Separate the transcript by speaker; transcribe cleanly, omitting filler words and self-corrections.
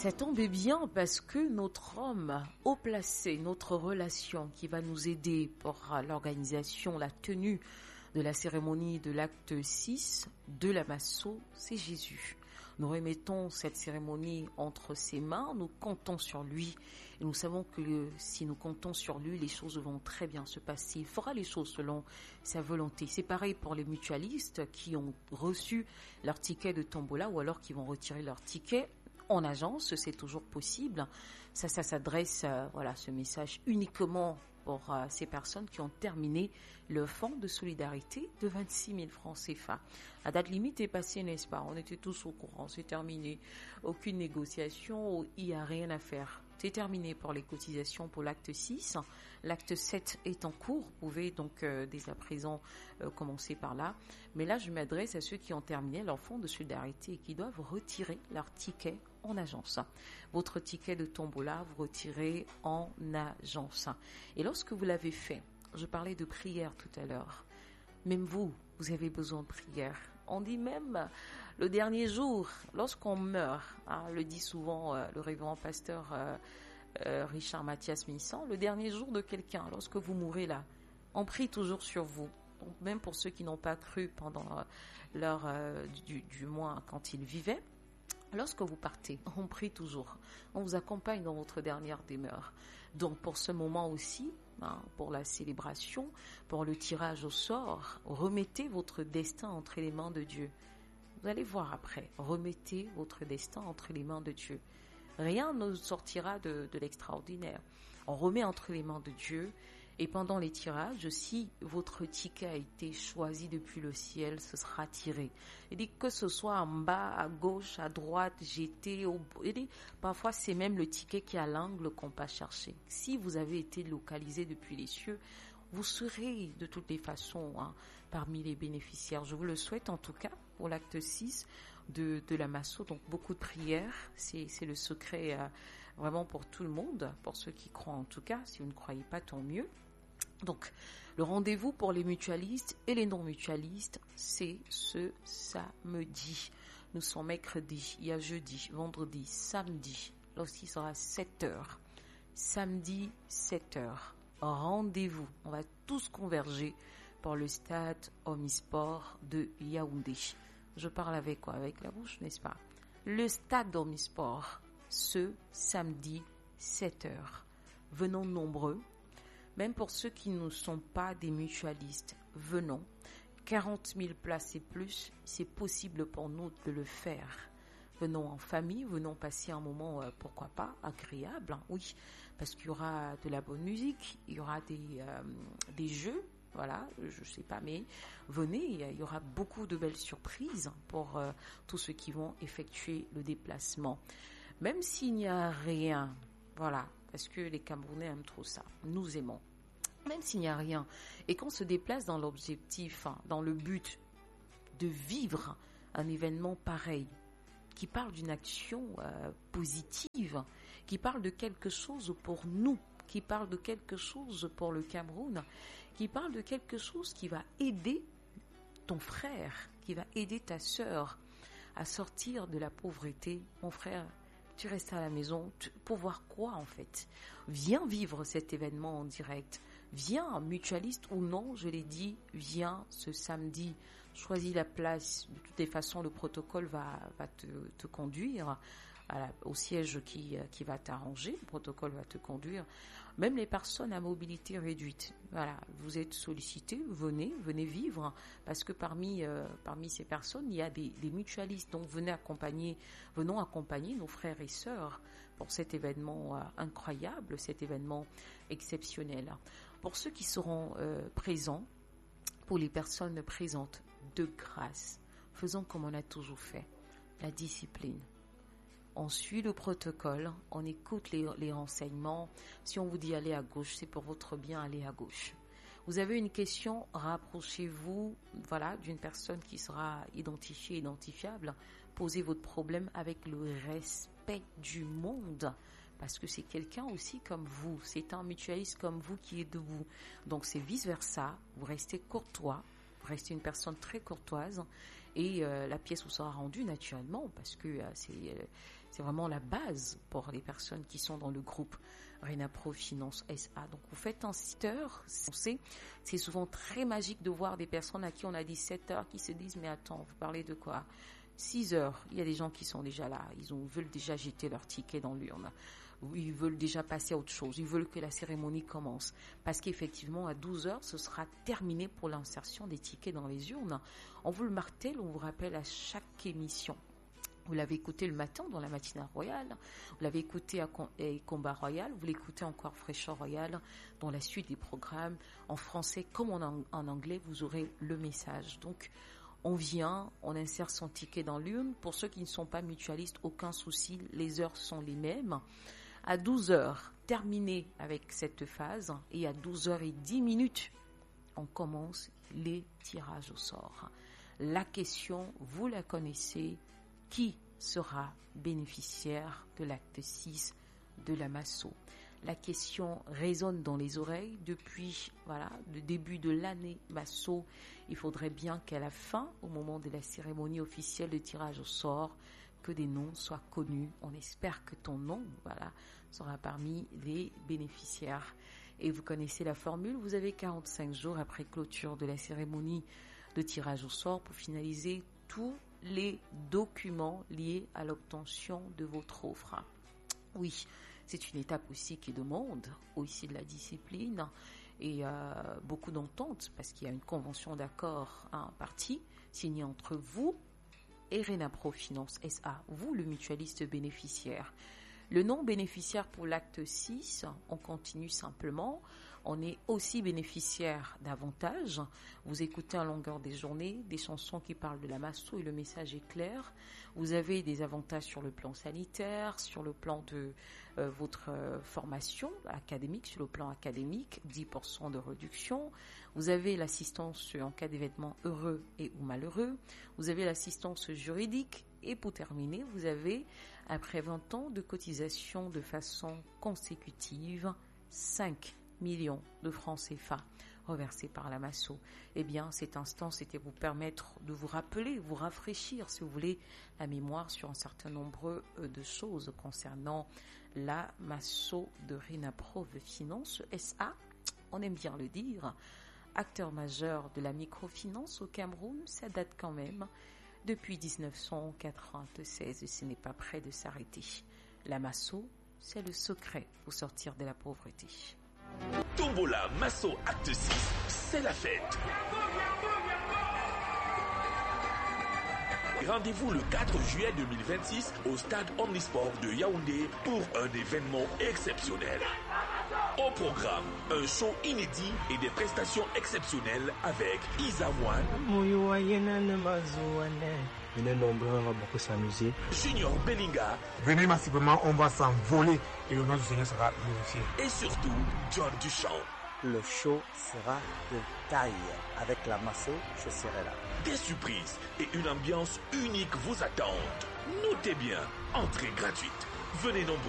Speaker 1: Ça tombe bien parce que notre homme haut placé, notre relation qui va nous aider pour l'organisation, la tenue de la cérémonie de l'acte 6 de la Masso, c'est Jésus. Nous remettons cette cérémonie entre ses mains, nous comptons sur lui et nous savons que si nous comptons sur lui, les choses vont très bien se passer. Il fera les choses selon sa volonté. C'est pareil pour les mutualistes qui ont reçu leur ticket de tombola ou alors qui vont retirer leur ticket en agence, c'est toujours possible. Ça s'adresse, ce message uniquement pour ces personnes qui ont terminé le fonds de solidarité de 26 000 francs CFA. La date limite est passée, n'est-ce pas? On était tous au courant, c'est terminé. Aucune négociation, il n'y a rien à faire. C'est terminé pour les cotisations pour l'acte 6. L'acte 7 est en cours. Vous pouvez donc dès à présent commencer par là. Mais là, je m'adresse à ceux qui ont terminé leur fonds de solidarité et qui doivent retirer leur ticket en agence. Votre ticket de tombola, vous retirez en agence. Et lorsque vous l'avez fait, je parlais de prière tout à l'heure. Même vous avez besoin de prière. On dit même le dernier jour, lorsqu'on meurt, le dit souvent le révérend pasteur Richard Mathias Missan, le dernier jour de quelqu'un, lorsque vous mourrez là, on prie toujours sur vous. Donc, même pour ceux qui n'ont pas cru pendant l'heure du mois quand ils vivaient, lorsque vous partez, on prie toujours. On vous accompagne dans votre dernière demeure. Donc pour ce moment aussi, pour la célébration, pour le tirage au sort, remettez votre destin entre les mains de Dieu. Vous allez voir après, remettez votre destin entre les mains de Dieu. Rien ne sortira de l'extraordinaire. On remet entre les mains de Dieu. Et pendant les tirages, si votre ticket a été choisi depuis le ciel, ce sera tiré. Il dit que ce soit en bas, à gauche, à droite, jeté, parfois c'est même le ticket qui est à l'angle qu'on peut chercher. Si vous avez été localisé depuis les cieux, vous serez de toutes les façons parmi les bénéficiaires. Je vous le souhaite en tout cas pour l'acte 6 de la Masso. Donc beaucoup de prières, c'est le secret vraiment pour tout le monde, pour ceux qui croient en tout cas. Si vous ne croyez pas, tant mieux. Donc, le rendez-vous pour les mutualistes et les non-mutualistes, c'est ce samedi. Nous sommes mercredi, il y a jeudi, vendredi, samedi, lorsqu'il sera 7h. Samedi, 7h. Rendez-vous. On va tous converger pour le stade Omnisport de Yaoundé. Je parle avec quoi? Avec la bouche, n'est-ce pas? Le stade Omnisport, ce samedi, 7h. Venons nombreux. Même pour ceux qui ne sont pas des mutualistes, venons. 40 000 places et plus, c'est possible pour nous de le faire. Venons en famille, venons passer un moment, pourquoi pas, agréable, oui, parce qu'il y aura de la bonne musique, il y aura des jeux, voilà, je sais pas, mais venez, il y aura beaucoup de belles surprises pour tous ceux qui vont effectuer le déplacement. Même s'il n'y a rien, voilà, parce que les Camerounais aiment trop ça, nous aimons. Même s'il n'y a rien, et qu'on se déplace dans l'objectif, dans le but de vivre un événement pareil, qui parle d'une action positive, qui parle de quelque chose pour nous, qui parle de quelque chose pour le Cameroun, qui parle de quelque chose qui va aider ton frère, qui va aider ta sœur à sortir de la pauvreté. Mon frère, tu restes à la maison pour voir quoi en fait? Viens vivre cet événement en direct. Viens, mutualiste ou non, je l'ai dit, viens ce samedi. Choisis la place. De toutes les façons, le protocole va te conduire au siège qui va t'arranger. Le protocole va te conduire. Même les personnes à mobilité réduite. Voilà, vous êtes sollicités, venez vivre. Parce que parmi ces personnes, il y a des mutualistes. Donc venons accompagner nos frères et sœurs pour cet événement incroyable, cet événement exceptionnel. Pour ceux qui seront présents, pour les personnes présentes, de grâce, faisons comme on a toujours fait, la discipline. On suit le protocole, on écoute les renseignements. Si on vous dit aller à gauche, c'est pour votre bien, allez à gauche. Vous avez une question, rapprochez-vous, d'une personne qui sera identifiée, identifiable. Posez votre problème avec le respect du monde. Parce que c'est quelqu'un aussi comme vous, c'est un mutualiste comme vous qui est debout. Donc c'est vice-versa, vous restez courtois, vous restez une personne très courtoise et la pièce vous sera rendue naturellement parce que C'est vraiment la base pour les personnes qui sont dans le groupe Renapro Finance SA. Donc vous faites un 7 heures, c'est souvent très magique de voir des personnes à qui on a dit 7 heures qui se disent mais attends, vous parlez de quoi? 6 heures, il y a des gens qui sont déjà là, veulent déjà jeter leur ticket dans l'urne. Ils veulent déjà passer à autre chose, ils veulent que la cérémonie commence. Parce qu'effectivement, à 12 heures, ce sera terminé pour l'insertion des tickets dans les urnes. On vous le martèle, on vous rappelle à chaque émission. Vous l'avez écouté le matin dans la matinale royale, vous l'avez écouté à Combat Royal, vous l'écoutez encore Fraîcheur Royale dans la suite des programmes. En français comme en anglais, vous aurez le message. Donc, on vient, on insère son ticket dans l'urne. Pour ceux qui ne sont pas mutualistes, aucun souci, les heures sont les mêmes. À 12 heures, terminé avec cette phase, et à 12h10, on commence les tirages au sort. La question, vous la connaissez, qui sera bénéficiaire de l'acte 6 de la Masso? La question résonne dans les oreilles depuis le début de l'année Masso. Il faudrait bien qu'à la fin, au moment de la cérémonie officielle de tirage au sort, que des noms soient connus. On espère que ton nom, sera parmi les bénéficiaires. Et vous connaissez la formule, vous avez 45 jours après clôture de la cérémonie de tirage au sort pour finaliser tous les documents liés à l'obtention de votre offre. Oui, c'est une étape aussi qui demande aussi de la discipline et beaucoup d'entente parce qu'il y a une convention d'accord partie signée entre vous et Renapro Finance SA, vous le mutualiste bénéficiaire. Le non-bénéficiaire pour l'acte 6, on continue simplement. On est aussi bénéficiaire d'avantages. Vous écoutez en longueur des journées des chansons qui parlent de la Masso et le message est clair. Vous avez des avantages sur le plan sanitaire, sur le plan de votre formation académique, sur le plan académique, 10% de réduction. Vous avez l'assistance en cas d'événements heureux et ou malheureux. Vous avez l'assistance juridique. Et pour terminer, vous avez, après 20 ans de cotisation de façon consécutive, 5 millions de francs CFA reversés par la Masso. Eh bien, cet instant, c'était vous permettre de vous rappeler, vous rafraîchir, si vous voulez, la mémoire sur un certain nombre de choses concernant la Masso de Renapro Finance SA. On aime bien le dire, acteur majeur de la microfinance au Cameroun, ça date quand même depuis 1996, ce n'est pas près de s'arrêter. La Masso, c'est le secret pour sortir de la pauvreté.
Speaker 2: Tombola Masso Acte 6, c'est la fête. Rendez-vous le 4 juillet 2026 au stade Omnisport de Yaoundé pour un événement exceptionnel. Au programme, un show inédit et des prestations exceptionnelles avec Isa One,
Speaker 3: beaucoup s'amuser.
Speaker 2: Junior Bellinga.
Speaker 4: Venez massivement, on va s'envoler et le nom du Seigneur sera glorifié.
Speaker 2: Et surtout, John Duchamp.
Speaker 3: Le show sera de taille. Avec la Masso, je serai là.
Speaker 2: Des surprises et une ambiance unique vous attendent. Notez bien, entrée gratuite. Venez nombreux.